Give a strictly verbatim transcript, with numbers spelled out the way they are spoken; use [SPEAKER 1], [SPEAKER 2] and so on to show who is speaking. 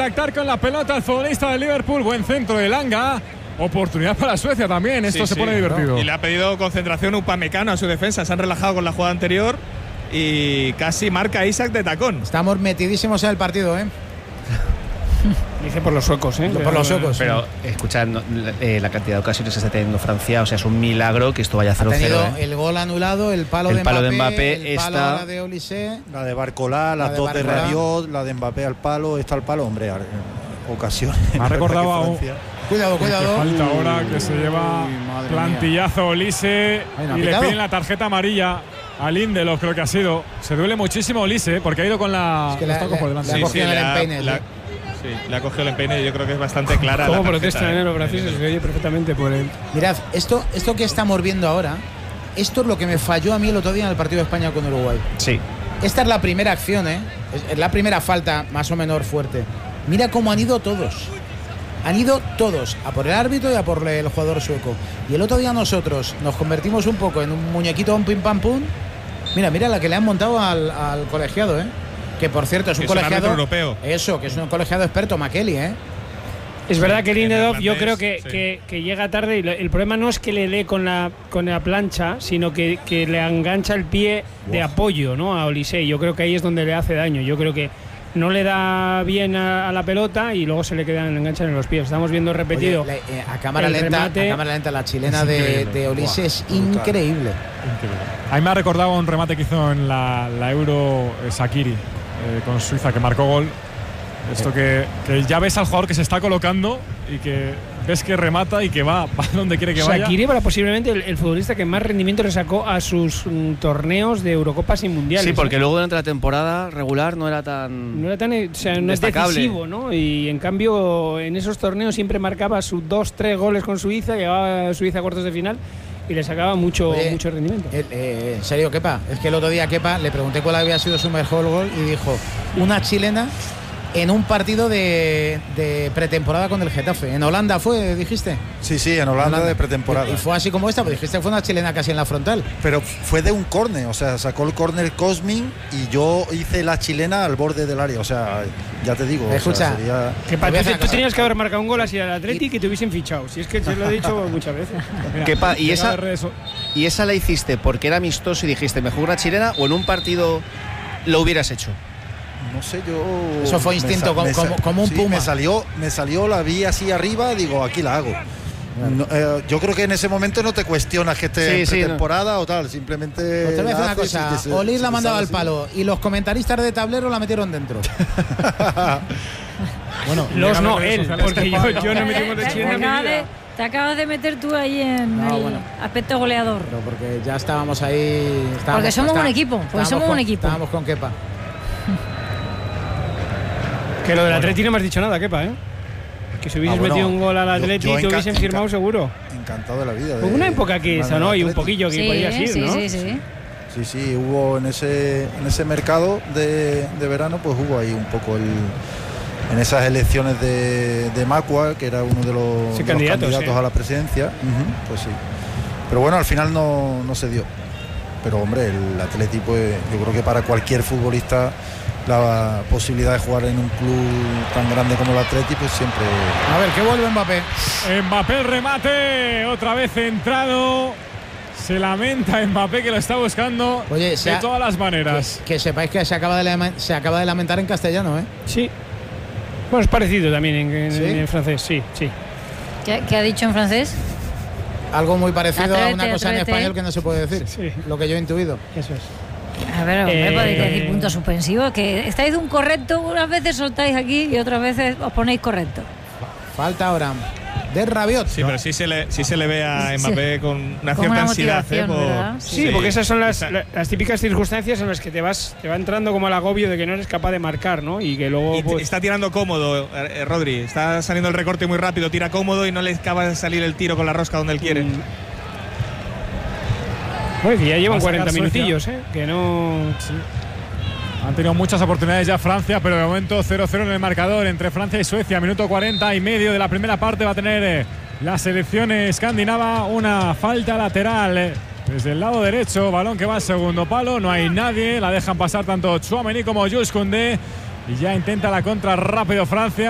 [SPEAKER 1] contactar con la pelota el futbolista del Liverpool. Buen centro de Langa. Oportunidad para Suecia también. Esto sí, se sí, pone divertido.
[SPEAKER 2] Y le ha pedido concentración Upamecano a su defensa. Se han relajado con la jugada anterior y casi marca Isak de tacón.
[SPEAKER 3] Estamos metidísimos en el partido, ¿eh?
[SPEAKER 4] Dice por los suecos, ¿eh?
[SPEAKER 3] Por los suecos.
[SPEAKER 5] Pero,
[SPEAKER 3] sí.
[SPEAKER 5] escuchad, no, eh, la cantidad de ocasiones que está teniendo Francia, o sea, es un milagro que esto vaya cero cero.
[SPEAKER 3] Ha tenido ¿eh? el gol anulado, el palo,
[SPEAKER 5] el
[SPEAKER 3] de,
[SPEAKER 5] palo
[SPEAKER 3] Mbappé,
[SPEAKER 5] de Mbappé,
[SPEAKER 3] el
[SPEAKER 5] esta,
[SPEAKER 3] palo la de Olise,
[SPEAKER 6] la de Barcolá, las
[SPEAKER 3] la
[SPEAKER 6] dos
[SPEAKER 3] de
[SPEAKER 6] de Rabiot, la de Mbappé al palo, esta al palo, hombre, ocasiones.
[SPEAKER 1] Me ha recordado a un...
[SPEAKER 3] Cuidado, cuidado.
[SPEAKER 1] Falta ahora que se lleva Uy, plantillazo Olise y le piden la tarjeta amarilla a Lindelof, creo que ha sido. Se duele muchísimo Olise porque ha ido con la...
[SPEAKER 3] Es que la, la, por delante. Sí, sí, el empeine,
[SPEAKER 2] la, sí, le ha cogido el empeine y yo creo que es bastante clara.
[SPEAKER 4] ¿Cómo protesta en los franceses? Se oye perfectamente por él.
[SPEAKER 3] Mirad, esto, esto que estamos viendo ahora, esto es lo que me falló a mí el otro día en el partido de España con Uruguay.
[SPEAKER 5] Sí.
[SPEAKER 3] Esta es la primera acción, ¿eh? Es, es la primera falta más o menos fuerte. Mira cómo han ido todos. Han ido todos, a por el árbitro y a por el jugador sueco. Y el otro día nosotros nos convertimos un poco en un muñequito, un pim pam pum. Mira, mira la que le han montado al, al colegiado, ¿eh? Que por cierto es un
[SPEAKER 2] es
[SPEAKER 3] colegiado
[SPEAKER 2] un europeo.
[SPEAKER 3] Eso, que es un colegiado experto, Makeli, ¿eh?
[SPEAKER 4] Es verdad que Lindelof yo creo que, sí. que, que llega tarde y el problema no es que le dé con la con la plancha, sino que, que le engancha el pie wow. de apoyo, ¿no? A Olise. Yo creo que ahí es donde le hace daño. Yo creo que no le da bien a, a la pelota y luego se le quedan enganchan en los pies. Estamos viendo repetido.
[SPEAKER 3] Oye, le, eh, a cámara lenta, remate. a cámara lenta la chilena de, de Olise wow, es increíble. increíble.
[SPEAKER 1] A mí me ha recordado un remate que hizo en la, la Euro eh, Shaqiri eh, con Suiza, que marcó gol. Esto que, que ya ves al jugador que se está colocando y que ves que remata y que va, va donde quiere que vaya.
[SPEAKER 4] Shaqiri era posiblemente el, el futbolista que más rendimiento le sacó a sus mm, torneos de Eurocopas y mundiales.
[SPEAKER 5] Sí, porque
[SPEAKER 4] ¿eh?
[SPEAKER 5] luego durante la temporada regular no era tan
[SPEAKER 4] no era tan, o sea, no
[SPEAKER 5] destacable.
[SPEAKER 4] Es decisivo, ¿no? Y en cambio en esos torneos siempre marcaba sus dos, tres goles con Suiza, llegaba a Suiza a cuartos de final y le sacaba mucho, Oye, mucho rendimiento.
[SPEAKER 3] Eh, eh, en serio, Kepa, es que el otro día Kepa le pregunté cuál había sido su mejor gol y dijo una chilena en un partido de, de pretemporada con el Getafe. ¿En Holanda fue, dijiste?
[SPEAKER 6] Sí, sí, en Holanda, Holanda. de pretemporada.
[SPEAKER 3] Y, y fue así como esta, pues dijiste que fue una chilena casi en la frontal.
[SPEAKER 6] Pero fue de un córner, o sea, sacó el córner Cosmin y yo hice la chilena al borde del área. O sea, ya te digo.
[SPEAKER 3] Escucha,
[SPEAKER 6] o sea, sería...
[SPEAKER 4] que para tú tenías que haber marcado un gol así al Atleti y que te hubiesen fichado. Si es que se lo he dicho muchas veces.
[SPEAKER 5] Mira, Kepa, ¿y esa, ¿y esa la hiciste porque era amistoso y dijiste mejor una chilena o en un partido lo hubieras hecho?
[SPEAKER 6] No sé, yo...
[SPEAKER 3] Eso fue instinto, como, como, como un
[SPEAKER 6] sí,
[SPEAKER 3] puma.
[SPEAKER 6] Me salió, me salió, la vi así arriba, digo, aquí la hago. No, eh, yo creo que en ese momento no te cuestionas que esté
[SPEAKER 5] sí,
[SPEAKER 6] en
[SPEAKER 5] sí,
[SPEAKER 6] pretemporada no. o tal, simplemente...
[SPEAKER 3] Pues te voy a decir una cosa, se, Olir la mandaba al palo y los comentaristas de tablero la metieron dentro.
[SPEAKER 4] Bueno, los no, él, porque yo, yo no me metí de chilena en mi vida.
[SPEAKER 7] Te acabas de meter tú ahí en no, el bueno. aspecto goleador.
[SPEAKER 3] Pero porque ya estábamos ahí... Estábamos,
[SPEAKER 7] porque somos
[SPEAKER 3] está,
[SPEAKER 7] un equipo, porque somos
[SPEAKER 3] con,
[SPEAKER 7] un equipo.
[SPEAKER 3] Estábamos con Kepa.
[SPEAKER 4] Que lo del Atleti no me has dicho nada, Kepa, ¿eh? Que si hubieses ah, bueno, metido un gol al Atleti te hubiesen firmado seguro.
[SPEAKER 6] Encantado de la vida.
[SPEAKER 4] Hubo una época que esa, ¿no? Y un poquillo que
[SPEAKER 7] sí,
[SPEAKER 4] podías ir,
[SPEAKER 7] sí,
[SPEAKER 4] ¿no?
[SPEAKER 7] Sí, sí, sí.
[SPEAKER 6] Sí, sí, hubo en ese en ese mercado de, de verano, pues hubo ahí un poco el... En esas elecciones de, de Macua, que era uno de los,
[SPEAKER 4] sí,
[SPEAKER 6] de los candidatos sí. a la presidencia, uh-huh, pues sí. Pero bueno, al final no, no se dio. Pero hombre, el Atleti, pues yo creo que para cualquier futbolista la posibilidad de jugar en un club tan grande como el Atleti, pues siempre...
[SPEAKER 3] A ver, ¿qué vuelve Mbappé?
[SPEAKER 1] Mbappé el remate, otra vez centrado. Se lamenta Mbappé que lo está buscando. Oye, de ha, todas las maneras.
[SPEAKER 3] Que, que sepáis que se acaba, de, se acaba de lamentar en castellano, ¿eh?
[SPEAKER 4] Sí. Bueno, es parecido también en, en, ¿Sí? en francés, sí, sí.
[SPEAKER 7] ¿Qué, ¿Qué ha dicho en francés?
[SPEAKER 3] Algo muy parecido
[SPEAKER 7] atrévete,
[SPEAKER 3] a una cosa
[SPEAKER 7] atrévete.
[SPEAKER 3] en español que no se puede decir.
[SPEAKER 4] Sí.
[SPEAKER 3] Lo que yo he intuido.
[SPEAKER 4] Eso es.
[SPEAKER 7] A ver, hombre,
[SPEAKER 4] eh,
[SPEAKER 7] podéis decir punto suspensivo. Que estáis de un correcto, unas veces soltáis aquí y otras veces os ponéis correcto.
[SPEAKER 3] Falta ahora de Rabiot.
[SPEAKER 2] Sí, pero sí se le, sí se le ve a Mbappé con una
[SPEAKER 7] con
[SPEAKER 2] cierta
[SPEAKER 7] una
[SPEAKER 2] ansiedad. ¿eh? Por...
[SPEAKER 4] Sí, sí, porque esas son las, las típicas circunstancias en las que te vas te va entrando como el agobio de que no eres capaz de marcar, ¿no? Y que luego
[SPEAKER 2] y
[SPEAKER 4] pues...
[SPEAKER 2] está tirando cómodo, eh, Rodri. Está saliendo el recorte muy rápido, tira cómodo y no le acaba de salir el tiro con la rosca donde él quiere. Mm.
[SPEAKER 4] Bueno, que ya llevan cuarenta minutillos, ¿eh? Que no...
[SPEAKER 1] Sí. Han tenido muchas oportunidades ya Francia, pero de momento cero cero en el marcador entre Francia y Suecia. Minuto cuarenta y medio de la primera parte va a tener eh, la selección escandinava una falta lateral eh, desde el lado derecho. Balón que va al segundo palo, no hay nadie. La dejan pasar tanto Tchouaméni como Jules Koundé. Y ya intenta la contra rápido Francia.